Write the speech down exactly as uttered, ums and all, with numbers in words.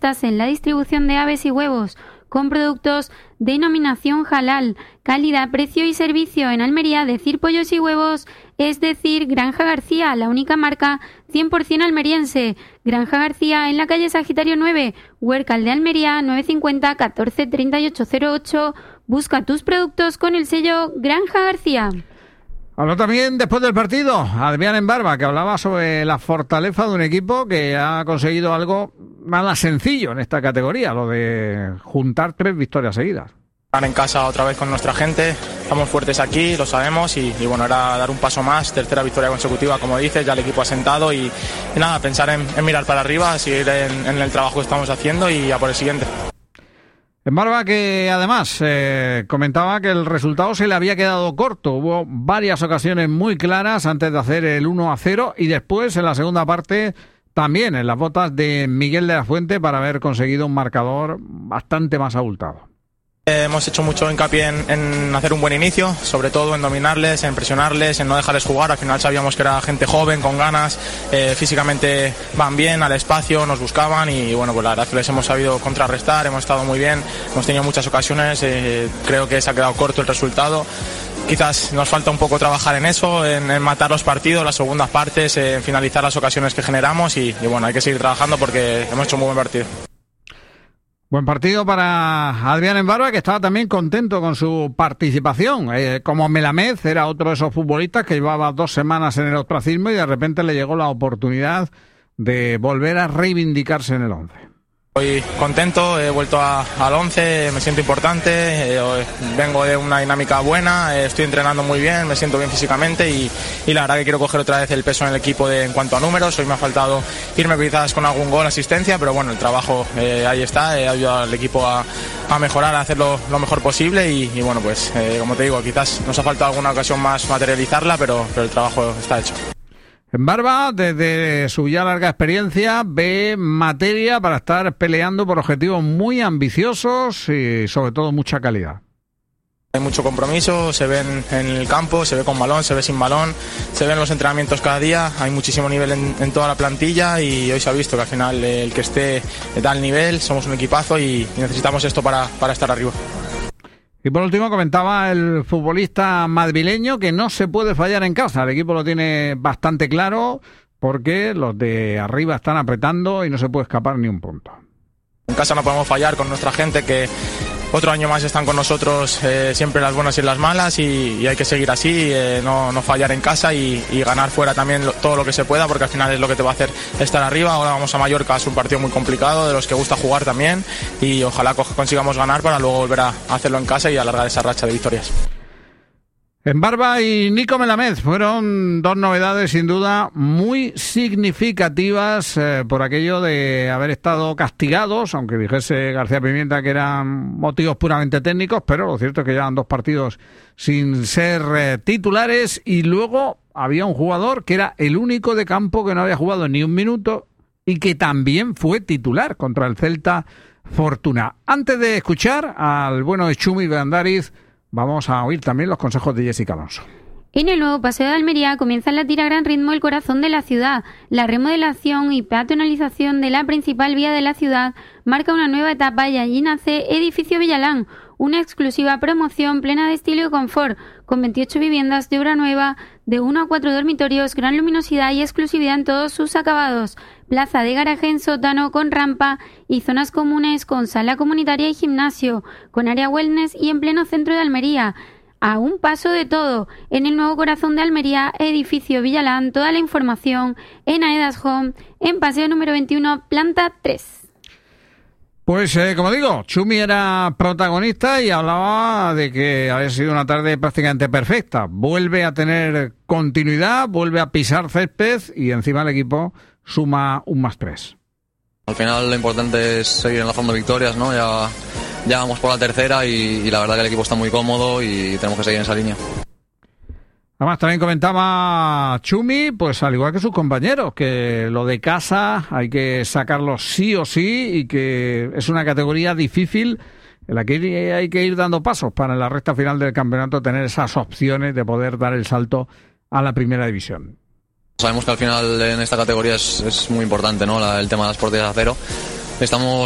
especialistas en la distribución de aves y huevos, con productos denominación halal, calidad, precio y servicio. En Almería, decir pollos y huevos es decir Granja García, la única marca cien por ciento almeriense. Granja García en la calle Sagitario nueve, Huércal de Almería, nueve cincuenta catorce treinta y ocho cero ocho. Busca tus productos con el sello Granja García. Habló también después del partido Adrián Embarba, que hablaba sobre la fortaleza de un equipo que ha conseguido algo nada sencillo en esta categoría, lo de juntar tres victorias seguidas. En casa otra vez con nuestra gente, estamos fuertes aquí, lo sabemos y, y bueno, era dar un paso más, tercera victoria consecutiva como dices, ya el equipo ha sentado y, y nada, pensar en, en mirar para arriba, seguir en, en el trabajo que estamos haciendo y a por el siguiente. Embarba, que además eh, comentaba que el resultado se le había quedado corto. Hubo varias ocasiones muy claras antes de hacer el uno a cero y después en la segunda parte también en las botas de Miguel de la Fuente para haber conseguido un marcador bastante más abultado. Hemos hecho mucho hincapié en, en hacer un buen inicio, sobre todo en dominarles, en presionarles, en no dejarles jugar. Al final sabíamos que era gente joven, con ganas, eh, físicamente van bien, al espacio, nos buscaban y bueno, pues la verdad es que les hemos sabido contrarrestar, hemos estado muy bien, hemos tenido muchas ocasiones, eh, creo que se ha quedado corto el resultado. Quizás nos falta un poco trabajar en eso, en, en matar los partidos, las segundas partes, en finalizar las ocasiones que generamos y, y bueno, hay que seguir trabajando porque hemos hecho un muy buen partido. Buen partido para Adrián Embarba, que estaba también contento con su participación. Eh, como Melamed, era otro de esos futbolistas que llevaba dos semanas en el ostracismo y de repente le llegó la oportunidad de volver a reivindicarse en el once. Estoy contento, he vuelto a, al once, me siento importante, eh, vengo de una dinámica buena, eh, estoy entrenando muy bien, me siento bien físicamente y, y la verdad que quiero coger otra vez el peso en el equipo de, en cuanto a números. Hoy me ha faltado irme quizás con algún gol, asistencia, pero bueno, el trabajo eh, ahí está, he ayudado al equipo a, a mejorar, a hacerlo lo mejor posible y, y bueno, pues eh, como te digo, quizás nos ha faltado alguna ocasión más materializarla, pero, pero el trabajo está hecho. Embarba, desde su ya larga experiencia, ve materia para estar peleando por objetivos muy ambiciosos y sobre todo mucha calidad. Hay mucho compromiso, se ve en, en el campo, se ve con balón, se ve sin balón, se ven los entrenamientos cada día, hay muchísimo nivel en, en toda la plantilla y hoy se ha visto que al final el que esté da el nivel, somos un equipazo y, y necesitamos esto para, para estar arriba. Y por último comentaba el futbolista madrileño que no se puede fallar en casa. El equipo lo tiene bastante claro porque los de arriba están apretando y no se puede escapar ni un punto. En casa no podemos fallar con nuestra gente que otro año más están con nosotros, eh, siempre las buenas y las malas y, y hay que seguir así, eh, no, no fallar en casa y, y ganar fuera también lo, todo lo que se pueda porque al final es lo que te va a hacer estar arriba. Ahora vamos a Mallorca, es un partido muy complicado de los que gusta jugar también y ojalá consigamos ganar para luego volver a hacerlo en casa y alargar esa racha de victorias. Embarba y Nico Melamed fueron dos novedades sin duda muy significativas eh, por aquello de haber estado castigados, aunque dijese García Pimienta que eran motivos puramente técnicos, pero lo cierto es que llevan dos partidos sin ser eh, titulares y luego había un jugador que era el único de campo que no había jugado ni un minuto y que también fue titular contra el Celta Fortuna. Antes de escuchar al bueno de Chumi Beandariz, vamos a oír también los consejos de Jessica Alonso. En el nuevo Paseo de Almería comienza a latir a gran ritmo el corazón de la ciudad. La remodelación y peatonalización de la principal vía de la ciudad marca una nueva etapa y allí nace Edificio Villalán, una exclusiva promoción plena de estilo y confort, con veintiocho viviendas de obra nueva, de uno a cuatro dormitorios, gran luminosidad y exclusividad en todos sus acabados, plaza de garaje en sótano con rampa y zonas comunes con sala comunitaria y gimnasio, con área wellness y en pleno centro de Almería. A un paso de todo, en el nuevo corazón de Almería, Edificio Villalán, toda la información en Aedas Home, en Paseo número veintiuno, planta tres. Pues eh, como digo, Chumi era protagonista y hablaba de que había sido una tarde prácticamente perfecta. Vuelve a tener continuidad, vuelve a pisar césped y encima el equipo suma un más tres. Al final lo importante es seguir enlazando victorias, ¿no? Ya, ya vamos por la tercera y, y la verdad que el equipo está muy cómodo y tenemos que seguir en esa línea. Además también comentaba Chumi, pues al igual que sus compañeros, que lo de casa hay que sacarlo sí o sí y que es una categoría difícil en la que hay que ir dando pasos para en la recta final del campeonato tener esas opciones de poder dar el salto a la primera división. Sabemos que al final en esta categoría es, es muy importante, ¿no? La, el tema de las porterías a cero. Estamos